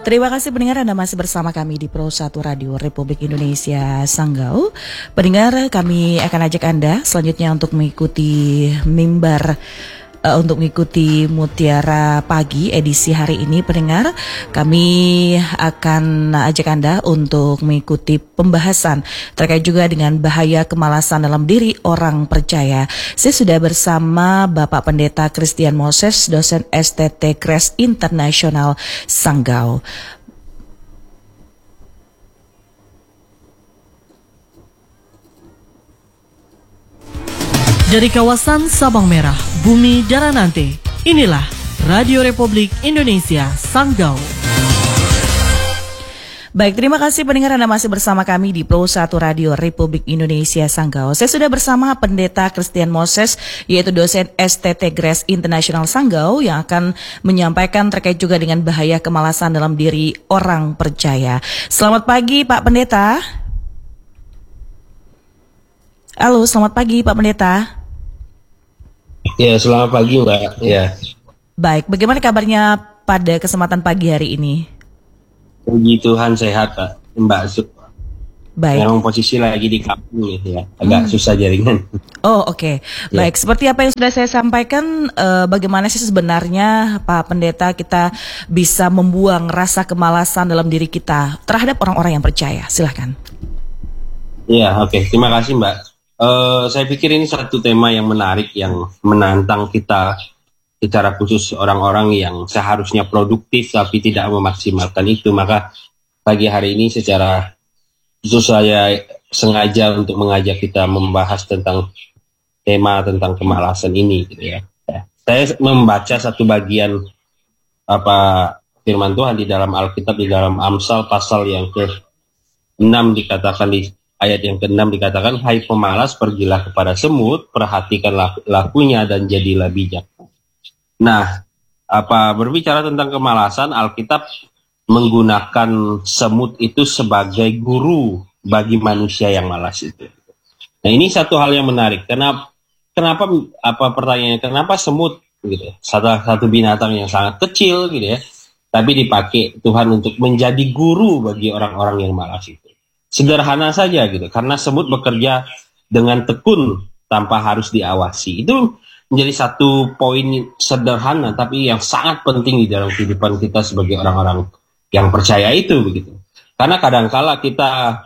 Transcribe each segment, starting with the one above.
Terima kasih pendengar, Anda masih bersama kami di Pro 1 Radio Republik Indonesia Sanggau. Pendengar, kami akan ajak Anda selanjutnya untuk mengikuti untuk mengikuti Mutiara Pagi edisi hari ini. Pendengar, kami akan ajak Anda untuk mengikuti pembahasan terkait juga dengan bahaya kemalasan dalam diri orang percaya. Saya sudah bersama Bapak Pendeta Christian Moses, dosen STT Grace International Sanggau. Dari kawasan Sabang Merah, Bumi Daranante, inilah Radio Republik Indonesia Sanggau. Baik, terima kasih pendengar, Anda masih bersama kami di Pro 1 Radio Republik Indonesia Sanggau. Saya sudah bersama Pendeta Christian Moses, yaitu dosen STT Grace International Sanggau, yang akan menyampaikan terkait juga dengan bahaya kemalasan dalam diri orang percaya. Selamat pagi Pak Pendeta. Halo, selamat pagi Pak Pendeta. Ya, selamat pagi Mbak. Ya. Baik, bagaimana kabarnya pada kesempatan pagi hari ini? Puji Tuhan sehat Pak, Mbak. Baik. Memang posisi lagi di kampung ya, agak susah jaringan. Oh, oke. Ya. Baik, seperti apa yang sudah saya sampaikan, bagaimana sih sebenarnya Pak Pendeta kita bisa membuang rasa kemalasan dalam diri kita terhadap orang-orang yang percaya? Silahkan. Ya, oke. Terima kasih Mbak. Saya pikir ini satu tema yang menarik, yang menantang kita secara khusus orang-orang yang seharusnya produktif tapi tidak memaksimalkan itu. Maka pagi hari ini secara khusus saya sengaja untuk mengajak kita membahas tentang tema tentang kemalasan ini, gitu ya. Saya membaca satu bagian firman Tuhan di dalam Alkitab, di dalam Amsal pasal yang ke-6 dikatakan, di ayat yang ke-6 dikatakan, hai pemalas, pergilah kepada semut, perhatikan lakunya dan jadilah bijak. Nah, berbicara tentang kemalasan, Alkitab menggunakan semut itu sebagai guru bagi manusia yang malas itu. Nah, ini satu hal yang menarik. Kenapa pertanyaannya, kenapa semut gitu? Satu binatang yang sangat kecil gitu ya, tapi dipakai Tuhan untuk menjadi guru bagi orang-orang yang malas itu. Sederhana saja gitu, karena semut bekerja dengan tekun tanpa harus diawasi. Itu menjadi satu poin sederhana tapi yang sangat penting di dalam kehidupan kita sebagai orang-orang yang percaya itu begitu. Karena kadangkala kita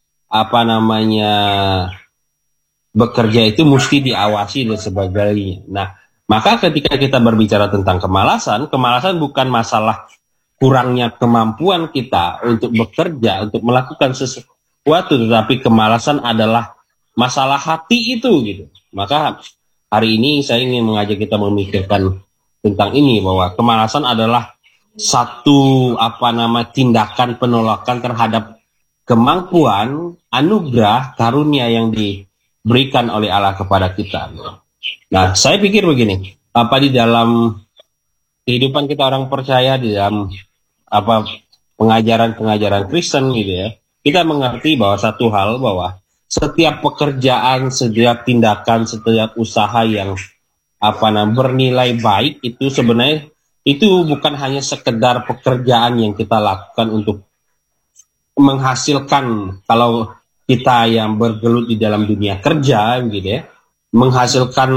bekerja itu mesti diawasi dan sebagainya. Nah, maka ketika kita berbicara tentang kemalasan bukan masalah kurangnya kemampuan kita untuk bekerja, untuk melakukan sesuatu, tetapi kemalasan adalah masalah hati itu gitu. Maka hari ini saya ingin mengajak kita memikirkan tentang ini, bahwa kemalasan adalah satu tindakan penolakan terhadap kemampuan, anugerah, karunia yang diberikan oleh Allah kepada kita. Nah, saya pikir begini, di dalam kehidupan kita orang percaya, di dalam pengajaran Kristen gitu ya, kita mengerti bahwa satu hal, bahwa setiap pekerjaan, setiap tindakan, setiap usaha yang bernilai baik itu sebenarnya itu bukan hanya sekedar pekerjaan yang kita lakukan untuk menghasilkan, kalau kita yang bergelut di dalam dunia kerja gitu ya, menghasilkan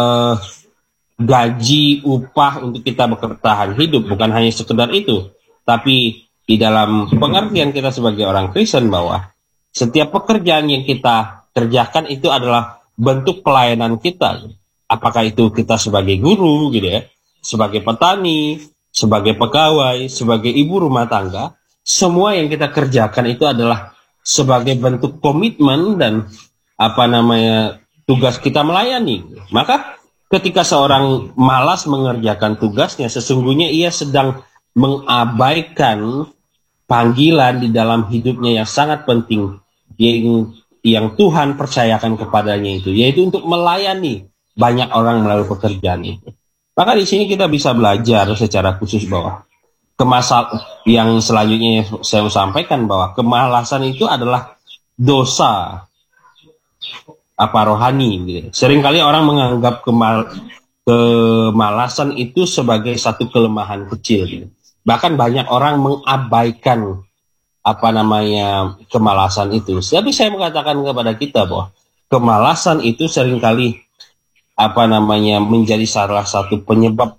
gaji, upah untuk kita bertahan hidup, bukan hanya sekedar itu, tapi di dalam pengertian kita sebagai orang Kristen bahwa setiap pekerjaan yang kita kerjakan itu adalah bentuk pelayanan kita. Apakah itu kita sebagai guru gitu ya, sebagai petani, sebagai pegawai, sebagai ibu rumah tangga, semua yang kita kerjakan itu adalah sebagai bentuk komitmen dan tugas kita melayani. Maka ketika seorang malas mengerjakan tugasnya, sesungguhnya ia sedang mengabaikan panggilan di dalam hidupnya yang sangat penting yang Tuhan percayakan kepadanya itu, yaitu untuk melayani banyak orang melalui pekerjaan itu. Maka di sini kita bisa belajar secara khusus bahwa yang selanjutnya saya sampaikan, bahwa kemalasan itu adalah dosa rohani gitu. Seringkali orang menganggap kemalasan itu sebagai satu kelemahan kecil gitu. Bahkan banyak orang mengabaikan kemalasan itu. Tapi saya mengatakan kepada kita bahwa kemalasan itu seringkali menjadi salah satu penyebab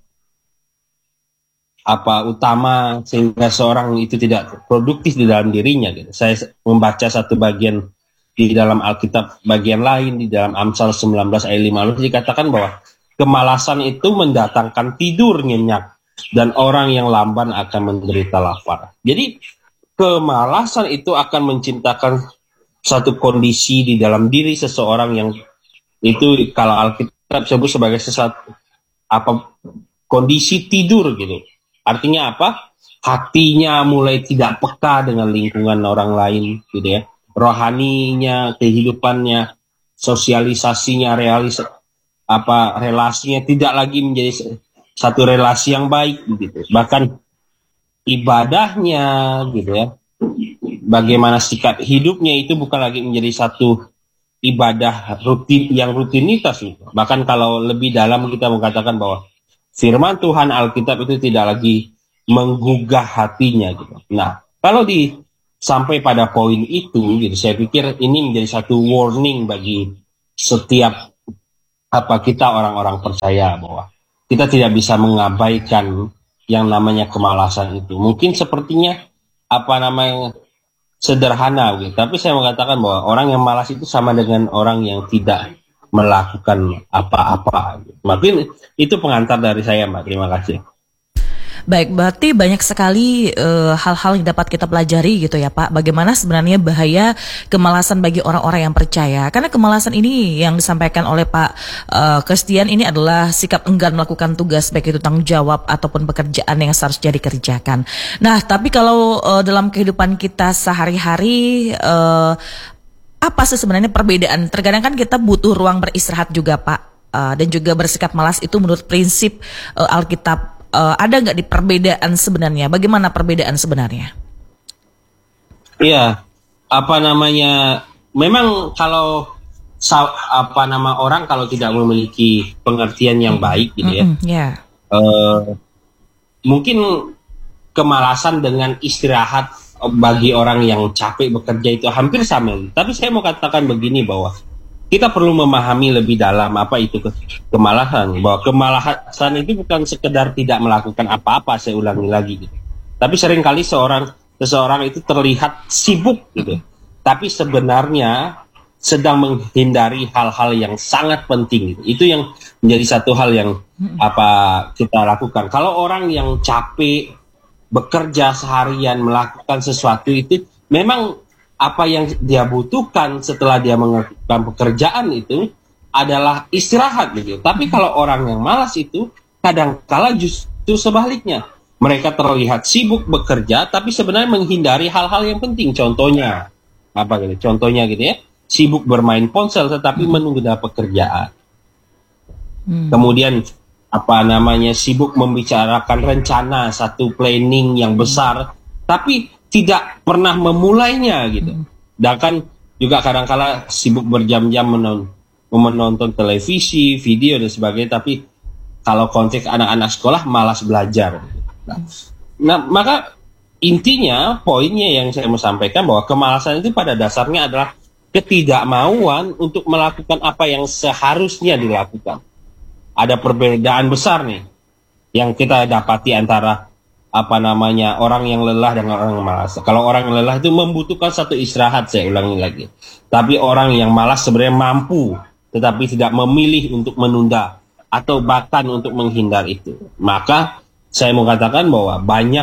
utama sehingga seorang itu tidak produktif di dalam dirinya gitu. Saya membaca satu bagian di dalam Alkitab, bagian lain di dalam Amsal 19 ayat 15 dikatakan bahwa kemalasan itu mendatangkan tidur nyenyak dan orang yang lamban akan menderita lapar. Jadi kemalasan itu akan menciptakan satu kondisi di dalam diri seseorang yang itu kalau Alkitab sebut sebagai kondisi tidur gitu. Artinya apa? Hatinya mulai tidak peka dengan lingkungan orang lain gitu ya. Rohaninya, kehidupannya, sosialisasinya, relasinya tidak lagi menjadi satu relasi yang baik gitu. Bahkan ibadahnya gitu ya. Bagaimana sikap hidupnya itu bukan lagi menjadi satu ibadah rutinitas gitu. Bahkan kalau lebih dalam kita mengatakan bahwa firman Tuhan Alkitab itu tidak lagi menggugah hatinya gitu. Nah, kalau sampai pada poin itu gitu, saya pikir ini menjadi satu warning bagi setiap kita orang-orang percaya bahwa kita tidak bisa mengabaikan yang namanya kemalasan itu. Mungkin sepertinya sederhana gitu. Tapi saya mengatakan bahwa orang yang malas itu sama dengan orang yang tidak melakukan apa-apa. Mungkin itu pengantar dari saya, Mbak. Terima kasih. Baik, berarti banyak sekali hal-hal yang dapat kita pelajari gitu ya Pak. Bagaimana sebenarnya bahaya kemalasan bagi orang-orang yang percaya. Karena kemalasan ini yang disampaikan oleh Pak Christian ini adalah sikap enggan melakukan tugas baik itu tanggung jawab ataupun pekerjaan yang seharusnya dikerjakan. Nah, tapi kalau dalam kehidupan kita sehari-hari apa sih sebenarnya perbedaan? Terkadang kan kita butuh ruang beristirahat juga Pak. Dan juga bersikap malas itu menurut prinsip Alkitab. Ada nggak di perbedaan sebenarnya? Bagaimana perbedaan sebenarnya? Iya, memang kalau orang kalau tidak memiliki pengertian yang baik gitu ya, mungkin kemalasan dengan istirahat bagi orang yang capek bekerja itu hampir sama. Tapi saya mau katakan begini bahwa kita perlu memahami lebih dalam apa itu kemalasan. Bahwa kemalasan itu bukan sekedar tidak melakukan apa-apa, saya ulangi lagi gitu. Tapi seringkali seseorang itu terlihat sibuk gitu. Tapi sebenarnya sedang menghindari hal-hal yang sangat penting gitu. Itu yang menjadi satu hal yang kita lakukan. Kalau orang yang capek bekerja seharian melakukan sesuatu itu memang apa yang dia butuhkan setelah dia melakukan pekerjaan itu adalah istirahat gitu. Tapi kalau orang yang malas itu kadang-kala justru sebaliknya. Mereka terlihat sibuk bekerja tapi sebenarnya menghindari hal-hal yang penting. Contohnya Contohnya gitu ya. Sibuk bermain ponsel tetapi menunda pekerjaan. Kemudian sibuk membicarakan rencana satu planning yang besar tapi tidak pernah memulainya gitu. Dan kan juga kadang-kala sibuk berjam-jam menonton televisi, video dan sebagainya, tapi kalau konteks anak-anak sekolah malas belajar. Nah, maka intinya poinnya yang saya mau sampaikan bahwa kemalasan itu pada dasarnya adalah ketidakmauan untuk melakukan apa yang seharusnya dilakukan. Ada perbedaan besar nih yang kita dapati antara orang yang lelah dan orang yang malas. Kalau orang yang lelah itu membutuhkan satu istirahat, saya ulangi lagi. Tapi orang yang malas sebenarnya mampu, tetapi tidak memilih untuk menunda atau bahkan untuk menghindar itu. Maka saya mau katakan bahwa banyak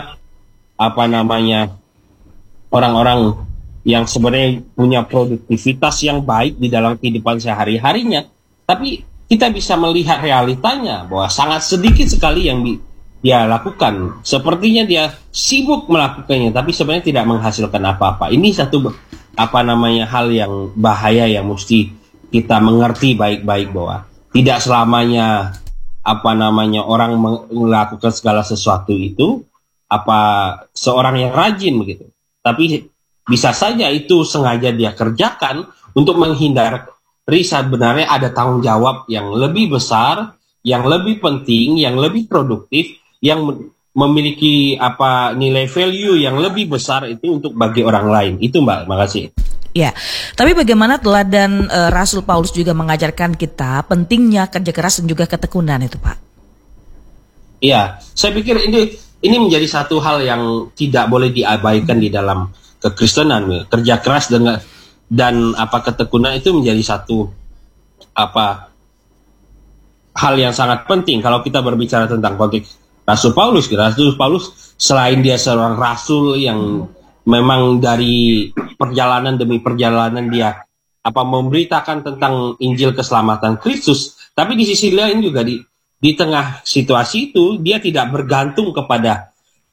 orang-orang yang sebenarnya punya produktivitas yang baik di dalam kehidupan sehari-harinya, tapi kita bisa melihat realitanya bahwa sangat sedikit sekali yang dia lakukan. Sepertinya dia sibuk melakukannya tapi sebenarnya tidak menghasilkan apa-apa. Ini satu hal yang bahaya yang mesti kita mengerti baik-baik bahwa tidak selamanya orang melakukan segala sesuatu itu seorang yang rajin begitu. Tapi bisa saja itu sengaja dia kerjakan untuk menghindari sebenarnya ada tanggung jawab yang lebih besar, yang lebih penting, yang lebih produktif, yang memiliki nilai value yang lebih besar itu untuk bagi orang lain. Itu Mbak, makasih. Ya, tapi bagaimana teladan Rasul Paulus juga mengajarkan kita pentingnya kerja keras dan juga ketekunan itu, Pak? Iya, saya pikir ini menjadi satu hal yang tidak boleh diabaikan di dalam kekristenan. Kerja keras dan ketekunan itu menjadi satu hal yang sangat penting kalau kita berbicara tentang konteks Rasul Paulus selain dia seorang rasul yang memang dari perjalanan demi perjalanan dia memberitakan tentang Injil keselamatan Kristus, tapi di sisi lain juga di tengah situasi itu dia tidak bergantung kepada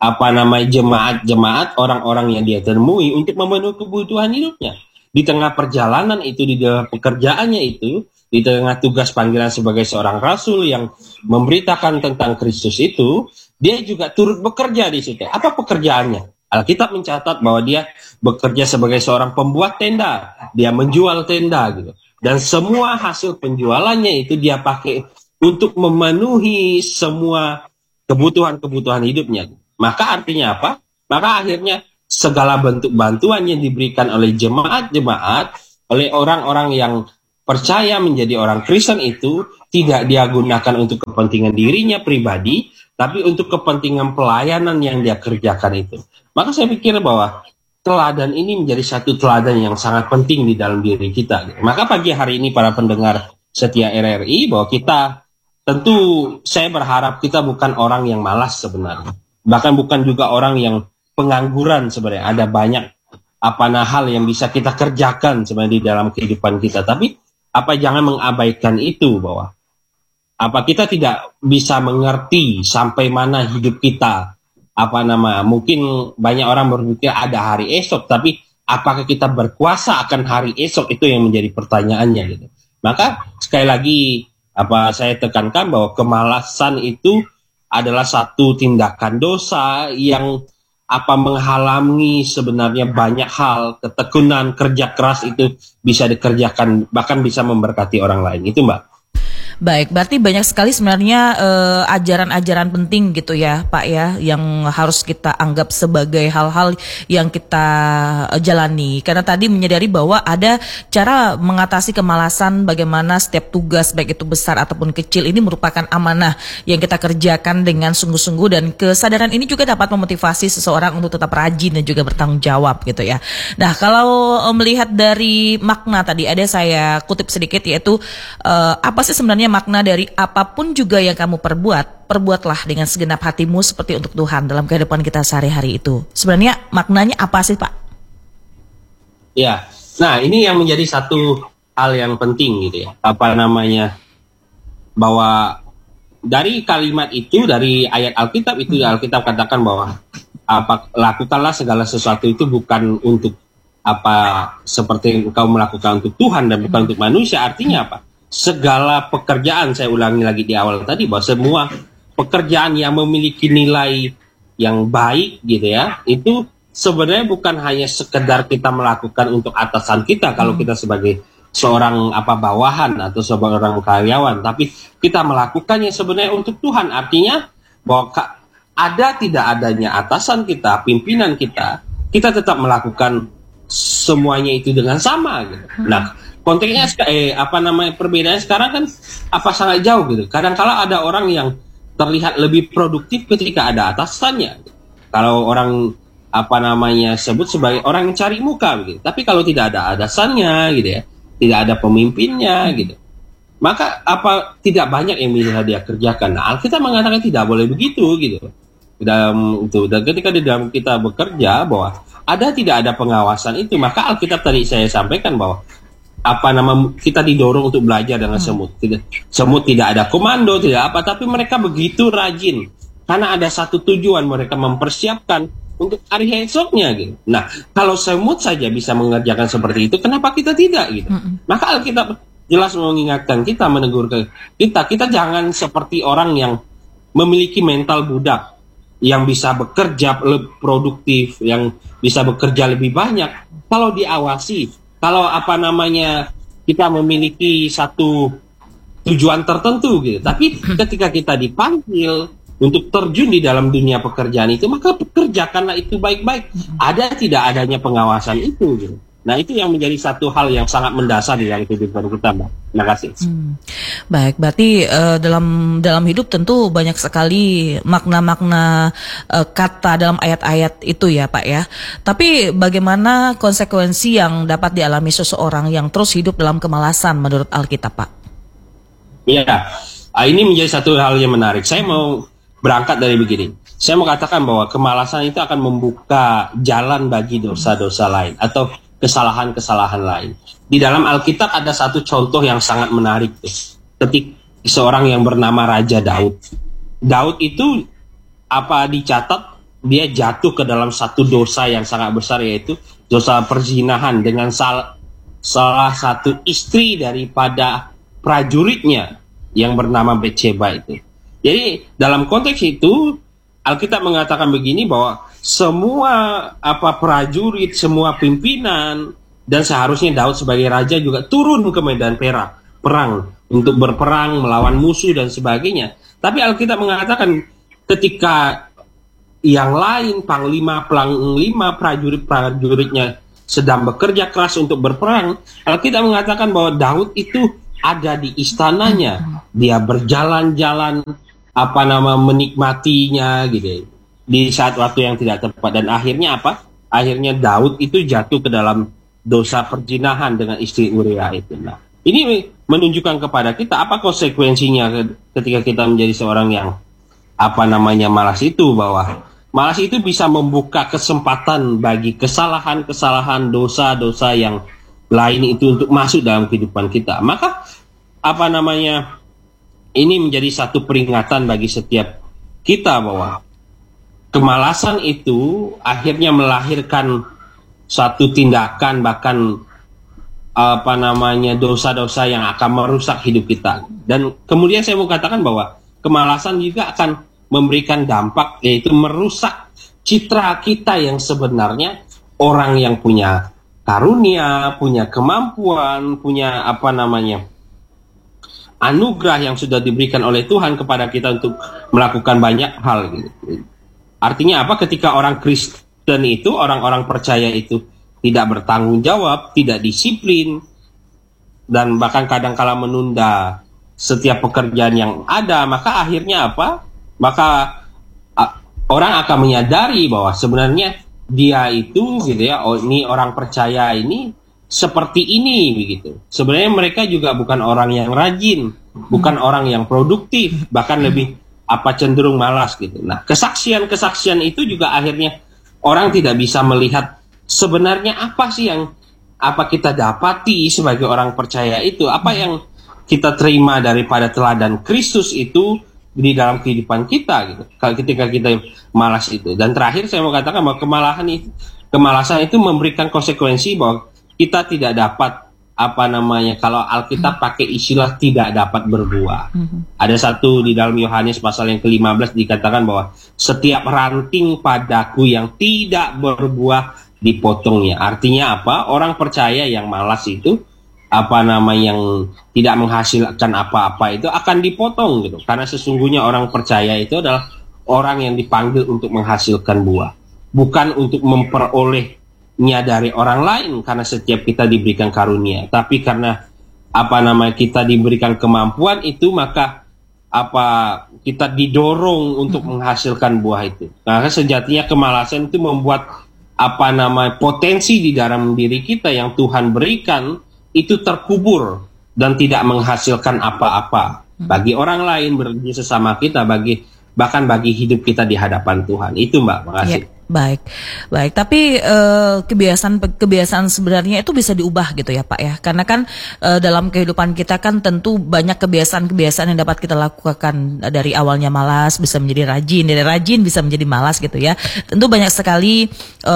jemaat-jemaat orang-orang yang dia temui untuk memenuhi kebutuhan hidupnya. Di tengah perjalanan itu, di dalam pekerjaannya itu, di tengah tugas panggilan sebagai seorang rasul yang memberitakan tentang Kristus itu, dia juga turut bekerja di situ. Apa pekerjaannya? Alkitab mencatat bahwa dia bekerja sebagai seorang pembuat tenda, dia menjual tenda gitu. Dan semua hasil penjualannya itu dia pakai untuk memenuhi semua kebutuhan-kebutuhan hidupnya. Maka artinya apa? Maka akhirnya segala bentuk bantuan yang diberikan oleh jemaat-jemaat, oleh orang-orang yang percaya menjadi orang Kristen itu tidak dia gunakan untuk kepentingan dirinya pribadi, tapi untuk kepentingan pelayanan yang dia kerjakan itu. Maka saya pikir bahwa teladan ini menjadi satu teladan yang sangat penting di dalam diri kita. Maka pagi hari ini para pendengar setia RRI, bahwa kita tentu saya berharap kita bukan orang yang malas sebenarnya. Bahkan bukan juga orang yang pengangguran sebenarnya. Ada banyak hal yang bisa kita kerjakan sebenarnya di dalam kehidupan kita. Tapi jangan mengabaikan itu, bahwa kita tidak bisa mengerti sampai mana hidup kita. Mungkin banyak orang berpikir ada hari esok, tapi apakah kita berkuasa akan hari esok, itu yang menjadi pertanyaannya gitu. Maka sekali lagi saya tekankan bahwa kemalasan itu adalah satu tindakan dosa yang menghalangi sebenarnya banyak hal. Ketekunan, kerja keras itu bisa dikerjakan, bahkan bisa memberkati orang lain. Itu Mbak. Baik, berarti banyak sekali sebenarnya ajaran-ajaran penting gitu ya Pak ya, yang harus kita anggap sebagai hal-hal yang kita jalani. Karena tadi menyadari bahwa ada cara mengatasi kemalasan, bagaimana setiap tugas baik itu besar ataupun kecil ini merupakan amanah yang kita kerjakan dengan sungguh-sungguh, dan kesadaran ini juga dapat memotivasi seseorang untuk tetap rajin dan juga bertanggung jawab gitu ya. Nah, kalau melihat dari makna tadi ada saya kutip sedikit, yaitu apa sih sebenarnya makna dari apapun juga yang kamu perbuatlah dengan segenap hatimu seperti untuk Tuhan dalam kehidupan kita sehari-hari itu. Sebenarnya maknanya apa sih Pak? Ya, nah ini yang menjadi satu hal yang penting gitu ya. Bahwa dari kalimat itu, dari ayat Alkitab itu, Alkitab katakan bahwa lakukanlah segala sesuatu itu bukan untuk seperti engkau melakukan untuk Tuhan dan bukan untuk manusia. Artinya apa? Segala pekerjaan, saya ulangi lagi di awal tadi, bahwa semua pekerjaan yang memiliki nilai yang baik gitu ya, itu sebenarnya bukan hanya sekedar kita melakukan untuk atasan kita kalau kita sebagai seorang bawahan atau seorang karyawan, tapi kita melakukannya sebenarnya untuk Tuhan. Artinya bahwa tidak adanya atasan kita, pimpinan kita tetap melakukan semuanya itu dengan sama gitu. Nah, konteksnya perbedaannya sekarang kan sangat jauh gitu. Kadang-kala ada orang yang terlihat lebih produktif ketika ada atasannya. Kalau orang sebut sebagai orang yang cari muka gitu. Tapi kalau tidak ada atasannya gitu ya, tidak ada pemimpinnya gitu, maka tidak banyak yang bisa dia kerjakan. Nah, Alkitab mengatakan tidak boleh begitu gitu. Dan ketika di dalam kita bekerja bahwa tidak ada pengawasan itu, maka Alkitab tadi saya sampaikan bahwa kita didorong untuk belajar dengan semut. Semut tidak ada komando, tidak tapi mereka begitu rajin karena ada satu tujuan, mereka mempersiapkan untuk hari esoknya gitu. Nah, kalau semut saja bisa mengerjakan seperti itu, kenapa kita tidak gitu? Maka Alkitab jelas mengingatkan kita, menegur kita jangan seperti orang yang memiliki mental budak, yang bisa bekerja lebih produktif, yang bisa bekerja lebih banyak kalau diawasi. Kalau kita memiliki satu tujuan tertentu gitu. Tapi ketika kita dipanggil untuk terjun di dalam dunia pekerjaan itu, maka pekerjakanlah itu baik-baik. Ada tidak adanya pengawasan itu gitu. Nah, itu yang menjadi satu hal yang sangat mendasar di dalam kehidupan kita, Mbak. Terima kasih. Baik, berarti dalam hidup tentu banyak sekali makna-makna kata dalam ayat-ayat itu ya, Pak ya. Tapi bagaimana konsekuensi yang dapat dialami seseorang yang terus hidup dalam kemalasan menurut Alkitab, Pak? Iya, ini menjadi satu hal yang menarik. Saya mau berangkat dari begini. Saya mau katakan bahwa kemalasan itu akan membuka jalan bagi dosa-dosa lain atau kesalahan-kesalahan lain. Di dalam Alkitab ada satu contoh yang sangat menarik. Ketika seorang yang bernama Raja Daud. Daud itu dicatat dia jatuh ke dalam satu dosa yang sangat besar, yaitu dosa perzinahan dengan salah satu istri daripada prajuritnya yang bernama Betsheba itu. Jadi dalam konteks itu Alkitab mengatakan begini, bahwa semua prajurit, semua pimpinan, dan seharusnya Daud sebagai raja juga turun ke medan perang untuk berperang melawan musuh dan sebagainya. Tapi Alkitab mengatakan ketika yang lain, panglima prajuritnya sedang bekerja keras untuk berperang, Alkitab mengatakan bahwa Daud itu ada di istananya, dia berjalan-jalan menikmatinya gitu di saat waktu yang tidak tepat, dan akhirnya akhirnya Daud itu jatuh ke dalam dosa perzinahan dengan istri Uria itu. Nah, ini menunjukkan kepada kita apa konsekuensinya ketika kita menjadi seorang yang malas itu, bahwa malas itu bisa membuka kesempatan bagi kesalahan-kesalahan, dosa-dosa yang lain itu untuk masuk dalam kehidupan kita. Maka ini menjadi satu peringatan bagi setiap kita bahwa kemalasan itu akhirnya melahirkan satu tindakan, bahkan dosa-dosa yang akan merusak hidup kita. Dan kemudian saya mau katakan bahwa kemalasan juga akan memberikan dampak, yaitu merusak citra kita yang sebenarnya orang yang punya karunia, punya kemampuan, punya anugerah yang sudah diberikan oleh Tuhan kepada kita untuk melakukan banyak hal gitu. Artinya ketika orang Kristen itu, orang-orang percaya itu tidak bertanggung jawab, tidak disiplin, dan bahkan kadang-kala menunda setiap pekerjaan yang ada, maka akhirnya maka orang akan menyadari bahwa sebenarnya dia itu ini orang percaya ini seperti ini begitu. Sebenarnya mereka juga bukan orang yang rajin, bukan orang yang produktif, bahkan lebih cenderung malas gitu. Nah, kesaksian-kesaksian itu juga akhirnya orang tidak bisa melihat sebenarnya apa sih yang kita dapati sebagai orang percaya itu, apa yang kita terima daripada teladan Kristus itu di dalam kehidupan kita gitu. Ketika kita malas itu. Dan terakhir saya mau katakan bahwa kemalasan itu memberikan konsekuensi bahwa kita tidak dapat kalau Alkitab pakai istilah tidak dapat berbuah. Ada satu di dalam Yohanes pasal yang ke-15 dikatakan bahwa setiap ranting padaku yang tidak berbuah dipotongnya. Artinya orang percaya yang malas itu yang tidak menghasilkan apa-apa itu akan dipotong gitu. Karena sesungguhnya orang percaya itu adalah orang yang dipanggil untuk menghasilkan buah, bukan untuk memperolehnya dari orang lain, karena setiap kita diberikan karunia, tapi karena kita diberikan kemampuan itu, maka kita didorong untuk menghasilkan buah itu. Karena sejatinya kemalasan itu membuat potensi di dalam diri kita yang Tuhan berikan itu terkubur dan tidak menghasilkan apa-apa bagi orang lain, bagi sesama kita, bahkan bagi hidup kita di hadapan Tuhan. Itu Mbak, makasih. Ya, baik. Tapi kebiasaan sebenarnya itu bisa diubah gitu ya Pak ya. Karena kan dalam kehidupan kita kan tentu banyak kebiasaan yang dapat kita lakukan, dari awalnya malas bisa menjadi rajin, dari rajin bisa menjadi malas gitu ya. Tentu banyak sekali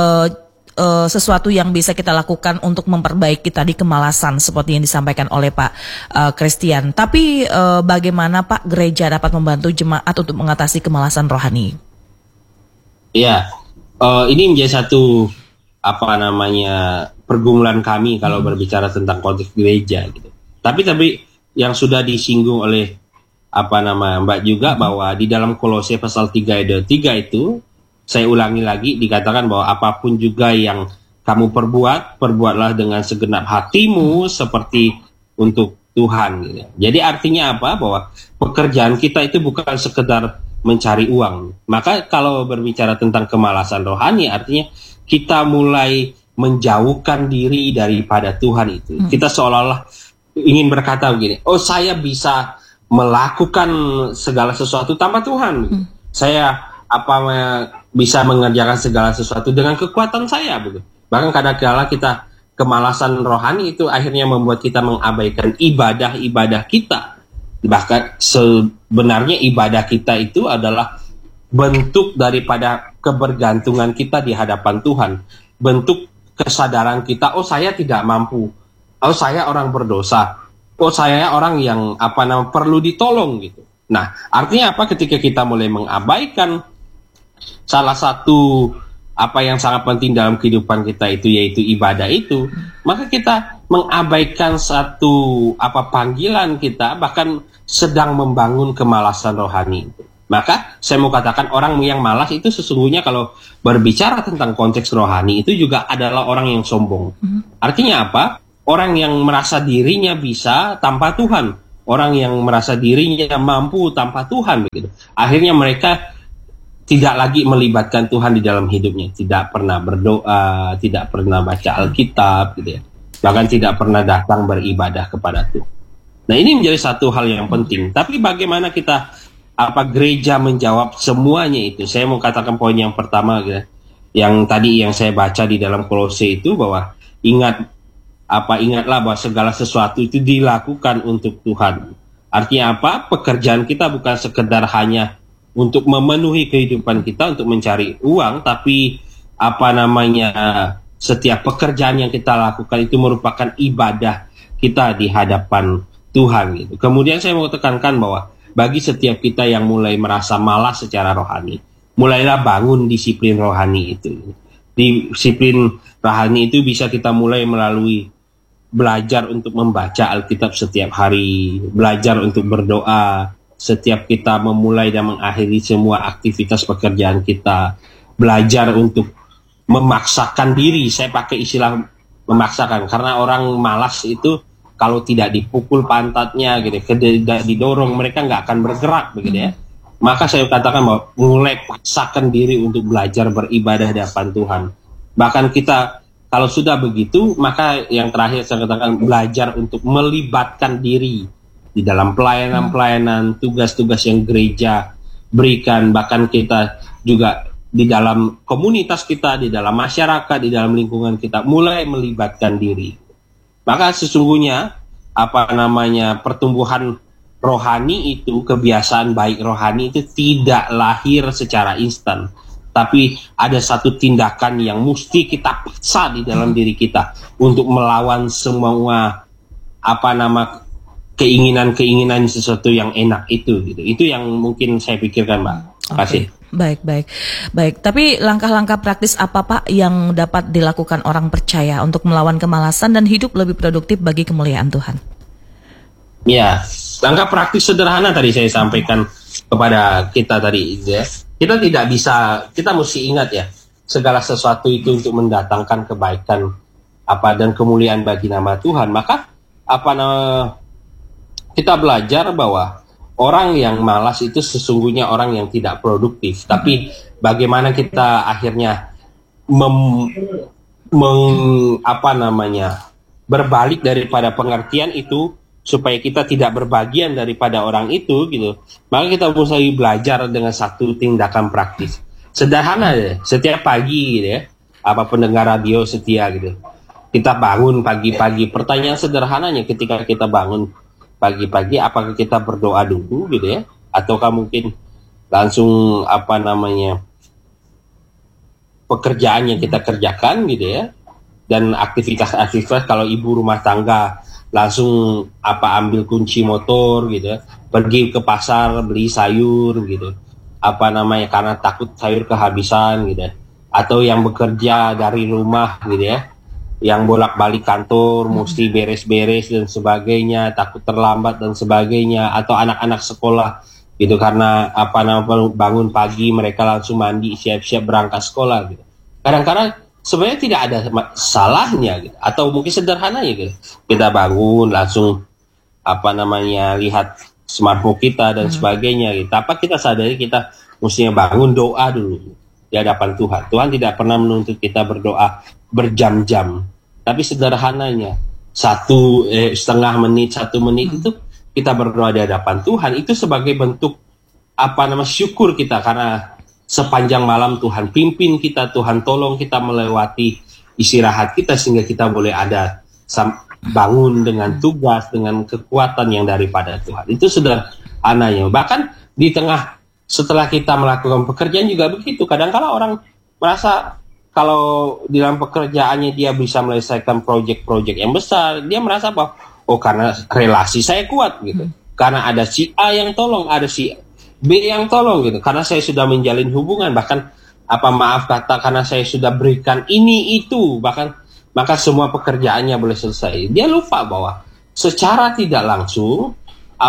sesuatu yang bisa kita lakukan untuk memperbaiki tadi kemalasan seperti yang disampaikan oleh Pak Christian. Tapi bagaimana Pak gereja dapat membantu jemaat untuk mengatasi kemalasan rohani? Ya, ini menjadi satu pergumulan kami kalau berbicara tentang konteks gereja gitu. Tapi yang sudah disinggung oleh Mbak juga bahwa di dalam Kolose pasal 3 ayat 3 itu, saya ulangi lagi, dikatakan bahwa apapun juga yang kamu perbuatlah dengan segenap hatimu seperti untuk Tuhan. Gitu. Jadi artinya apa? Bahwa pekerjaan kita itu bukan sekedar mencari uang. Maka kalau berbicara tentang kemalasan rohani, artinya kita mulai menjauhkan diri daripada Tuhan itu. Kita seolah-olah ingin berkata begini, oh saya bisa melakukan segala sesuatu tanpa Tuhan. Saya bisa mengerjakan segala sesuatu dengan kekuatan saya. Begitu. Bahkan kadang-kala kita kemalasan rohani itu akhirnya membuat kita mengabaikan ibadah-ibadah kita. Bahkan sebenarnya ibadah kita itu adalah bentuk daripada kebergantungan kita di hadapan Tuhan. Bentuk kesadaran kita, oh saya tidak mampu. Oh saya orang berdosa. Oh saya orang yang perlu ditolong gitu. Nah, artinya apa ketika kita mulai mengabaikan salah satu yang sangat penting dalam kehidupan kita itu yaitu ibadah itu, maka kita mengabaikan satu panggilan kita, bahkan sedang membangun kemalasan rohani. Maka saya mau katakan orang yang malas itu sesungguhnya kalau berbicara tentang konteks rohani itu juga adalah orang yang sombong. Artinya apa? Orang yang merasa dirinya bisa tanpa Tuhan, orang yang merasa dirinya mampu tanpa Tuhan, begitu. Akhirnya mereka tidak lagi melibatkan Tuhan di dalam hidupnya, tidak pernah berdoa, tidak pernah baca Alkitab, gitu ya. Bahkan tidak pernah datang beribadah kepada Tuhan. Nah ini menjadi satu hal yang penting. Tapi bagaimana kita gereja menjawab semuanya itu? Saya mau katakan poin yang pertama, gitu, yang tadi yang saya baca di dalam Kolose itu bahwa ingatlah bahwa segala sesuatu itu dilakukan untuk Tuhan. Artinya apa? Pekerjaan kita bukan sekedar hanya untuk memenuhi kehidupan kita, untuk mencari uang, tapi setiap pekerjaan yang kita lakukan itu merupakan ibadah kita di hadapan Tuhan gitu. Kemudian saya mau tekankan bahwa bagi setiap kita yang mulai merasa malas secara rohani, mulailah bangun disiplin rohani itu. Disiplin rohani itu bisa kita mulai melalui belajar untuk membaca Alkitab setiap hari, belajar untuk berdoa setiap kita memulai dan mengakhiri semua aktivitas pekerjaan kita, belajar untuk memaksakan diri. Saya pakai istilah memaksakan karena orang malas itu kalau tidak dipukul pantatnya gitu, tidak didorong, mereka nggak akan bergerak begitu ya. Maka saya katakan bahwa mulai paksakan diri untuk belajar beribadah di hadapan Tuhan. Bahkan kita kalau sudah begitu, maka yang terakhir saya katakan belajar untuk melibatkan diri di dalam pelayanan-pelayanan, tugas-tugas yang gereja berikan. Bahkan kita juga di dalam komunitas kita, di dalam masyarakat, di dalam lingkungan kita, mulai melibatkan diri. Maka sesungguhnya pertumbuhan rohani itu, kebiasaan baik rohani itu tidak lahir secara instan. Tapi ada satu tindakan yang mesti kita paksa di dalam diri kita untuk melawan semua keinginan-keinginan sesuatu yang enak itu gitu. Itu yang mungkin saya pikirkan, Mbak. Terima kasih. Baik. Tapi langkah-langkah praktis apa Pak yang dapat dilakukan orang percaya untuk melawan kemalasan dan hidup lebih produktif bagi kemuliaan Tuhan? Ya, langkah praktis sederhana tadi saya sampaikan kepada kita tadi ya. Kita tidak bisa, kita mesti ingat ya, segala sesuatu itu untuk mendatangkan kebaikan dan kemuliaan bagi nama Tuhan. Maka kita belajar bahwa orang yang malas itu sesungguhnya orang yang tidak produktif. Tapi bagaimana kita akhirnya berbalik daripada pengertian itu supaya kita tidak berbagian daripada orang itu gitu. Maka kita mesti belajar dengan satu tindakan praktis. Sederhana deh, setiap pagi gitu ya. Pendengar radio setia gitu. Kita bangun pagi-pagi. Pertanyaan sederhananya ketika kita bangun pagi-pagi, apakah kita berdoa dulu gitu ya? Ataukah mungkin langsung pekerjaan yang kita kerjakan gitu ya? Dan aktivitas kalau ibu rumah tangga langsung ambil kunci motor gitu ya, pergi ke pasar beli sayur gitu, karena takut sayur kehabisan gitu ya. Atau yang bekerja dari rumah gitu ya, yang bolak-balik kantor, mesti beres-beres dan sebagainya, takut terlambat dan sebagainya, atau anak-anak sekolah gitu karena bangun pagi mereka langsung mandi siap-siap berangkat sekolah gitu. Kadang-kadang sebenarnya tidak ada salahnya gitu, atau mungkin sederhananya gitu. Kita bangun langsung lihat smartphone kita dan sebagainya gitu. Apa kita sadari kita mestinya bangun doa dulu di hadapan Tuhan. Tuhan tidak pernah menuntut kita berdoa berjam-jam, tapi sederhananya setengah menit, 1 menit itu kita berdoa di hadapan Tuhan, itu sebagai bentuk syukur kita karena sepanjang malam Tuhan pimpin kita, Tuhan tolong kita melewati istirahat kita sehingga kita boleh ada bangun dengan tugas, dengan kekuatan yang daripada Tuhan. Itu sederhananya. Bahkan di tengah setelah kita melakukan pekerjaan juga begitu. Kadang-kala orang merasa kalau di dalam pekerjaannya dia bisa menyelesaikan proyek-proyek yang besar, dia merasa bahwa karena relasi saya kuat gitu. Karena ada si A yang tolong, ada si B yang tolong gitu. Karena saya sudah menjalin hubungan, bahkan karena saya sudah berikan ini itu, bahkan maka semua pekerjaannya boleh selesai. Dia lupa bahwa secara tidak langsung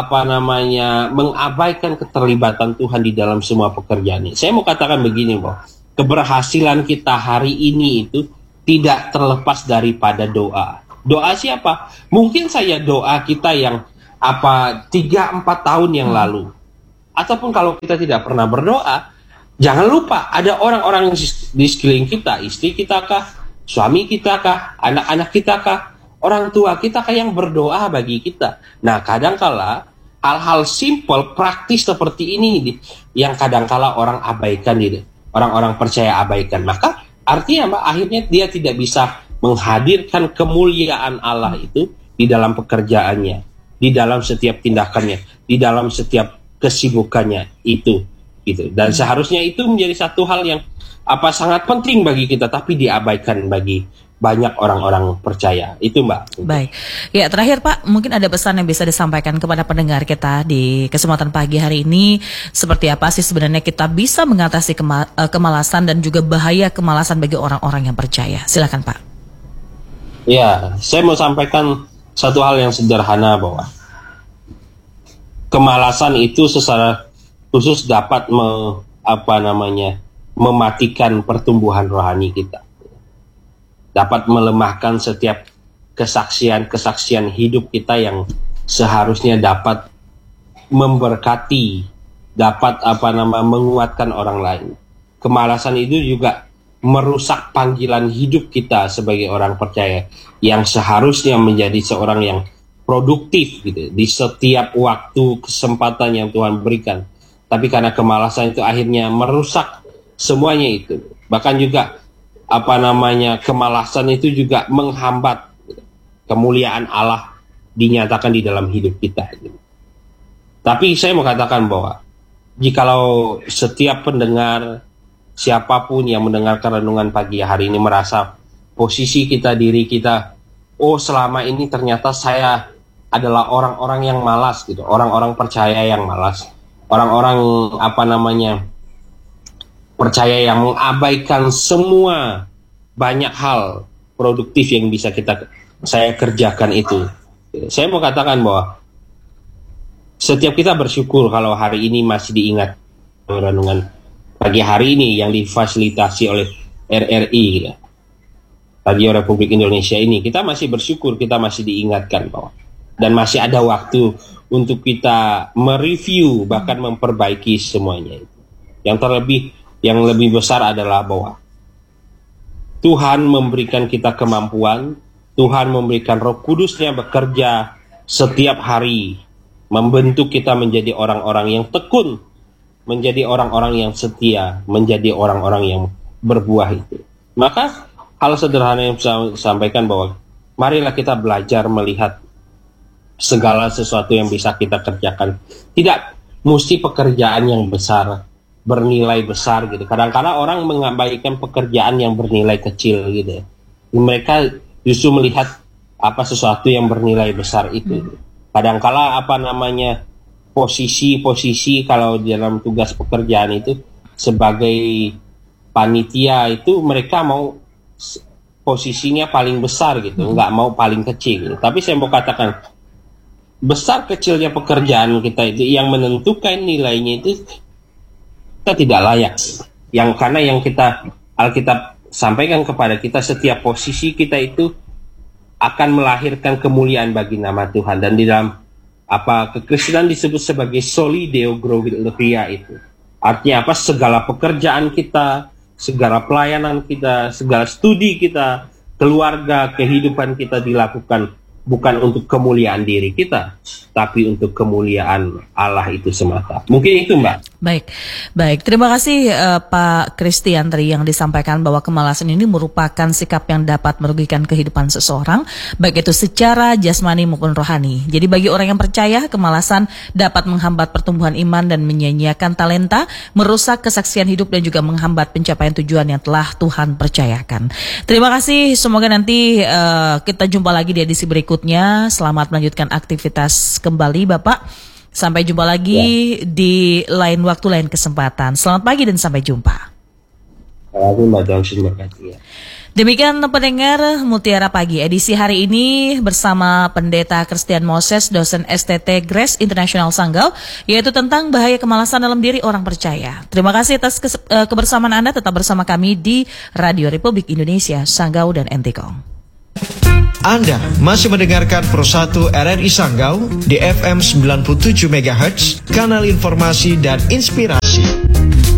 mengabaikan keterlibatan Tuhan di dalam semua pekerjaan ini. Saya mau katakan begini bahwa keberhasilan kita hari ini itu tidak terlepas daripada doa. Doa siapa? Mungkin saya doa kita yang 3-4 tahun yang lalu. Ataupun kalau kita tidak pernah berdoa, jangan lupa ada orang-orang di sekeliling kita, istri kita kah, suami kita kah, anak-anak kita kah, orang tua kita kah yang berdoa bagi kita. Nah, kadangkala hal-hal simpel, praktis seperti ini yang kadangkala orang abaikan, orang-orang percaya abaikan. Maka artinya akhirnya dia tidak bisa menghadirkan kemuliaan Allah itu di dalam pekerjaannya, di dalam setiap tindakannya, di dalam setiap kesibukannya itu gitu. Dan seharusnya itu menjadi satu hal yang sangat penting bagi kita, tapi diabaikan bagi banyak orang-orang percaya. Itu Mbak. Baik. Ya, terakhir Pak, mungkin ada pesan yang bisa disampaikan kepada pendengar kita di kesempatan pagi hari ini. Seperti apa sih sebenarnya kita bisa mengatasi kemalasan dan juga bahaya kemalasan bagi orang-orang yang percaya? Silakan Pak. Ya, saya mau sampaikan satu hal yang sederhana bahwa kemalasan itu secara khusus dapat mematikan pertumbuhan rohani kita. Dapat melemahkan setiap kesaksian hidup kita yang seharusnya dapat memberkati, dapat menguatkan orang lain. Kemalasan itu juga merusak panggilan hidup kita sebagai orang percaya yang seharusnya menjadi seorang yang produktif gitu di setiap waktu kesempatan yang Tuhan berikan. Tapi karena kemalasan itu akhirnya merusak semuanya itu. Bahkan juga kemalasan itu juga menghambat kemuliaan Allah dinyatakan di dalam hidup kita. Tapi saya mau katakan bahwa jikalau setiap pendengar, siapapun yang mendengarkan renungan pagi hari ini merasa posisi kita, diri kita, selama ini ternyata saya adalah orang-orang yang malas gitu, orang-orang percaya yang malas, orang-orang percaya yang mengabaikan semua banyak hal produktif yang bisa saya kerjakan itu. Saya mau katakan bahwa setiap kita bersyukur kalau hari ini masih diingat renungan pagi hari ini yang difasilitasi oleh RRI gitu. Radio Republik Indonesia ini. Kita masih bersyukur, kita masih diingatkan bahwa dan masih ada waktu untuk kita mereview bahkan memperbaiki semuanya itu. Yang lebih besar adalah bahwa Tuhan memberikan kita kemampuan, Tuhan memberikan Roh Kudus-Nya bekerja setiap hari, membentuk kita menjadi orang-orang yang tekun, menjadi orang-orang yang setia, menjadi orang-orang yang berbuah itu. Maka hal sederhana yang saya sampaikan bahwa marilah kita belajar melihat segala sesuatu yang bisa kita kerjakan. Tidak mesti pekerjaan yang besar, bernilai besar gitu. Kadang-kadang orang mengabaikan pekerjaan yang bernilai kecil gitu. Mereka justru melihat sesuatu yang bernilai besar itu. Kadang-kala posisi kalau dalam tugas pekerjaan itu sebagai panitia itu mereka mau posisinya paling besar gitu, nggak mau paling kecil. Tapi saya mau katakan, besar kecilnya pekerjaan kita itu yang menentukan nilainya itu kita tidak layak. Karena yang Alkitab sampaikan kepada kita, setiap posisi kita itu akan melahirkan kemuliaan bagi nama Tuhan. Dan di dalam kekristenan disebut sebagai soli deo gloria itu. Artinya apa? Segala pekerjaan kita, segala pelayanan kita, segala studi kita, keluarga, kehidupan kita dilakukan bukan untuk kemuliaan diri kita, tapi untuk kemuliaan Allah itu semata. Mungkin itu, Mbak. Baik. Terima kasih Pak Christian tadi yang disampaikan bahwa kemalasan ini merupakan sikap yang dapat merugikan kehidupan seseorang, baik itu secara jasmani maupun rohani. Jadi bagi orang yang percaya, kemalasan dapat menghambat pertumbuhan iman dan menyia-nyiakan talenta, merusak kesaksian hidup dan juga menghambat pencapaian tujuan yang telah Tuhan percayakan. Terima kasih. Semoga nanti kita jumpa lagi di edisi berikutnya. Selamat melanjutkan aktivitas kembali Bapak. Sampai jumpa lagi di lain waktu, lain kesempatan. Selamat pagi dan sampai jumpa. Terima kasih. Demikian pendengar Mutiara Pagi edisi hari ini bersama Pendeta Christian Moses, dosen STT Grace International Sanggau, yaitu tentang bahaya kemalasan dalam diri orang percaya. Terima kasih atas kebersamaan Anda. Tetap bersama kami di Radio Republik Indonesia Sanggau dan Entikong. Anda masih mendengarkan Pro 1 RRI Sanggau di FM 97 MHz, kanal informasi dan inspirasi.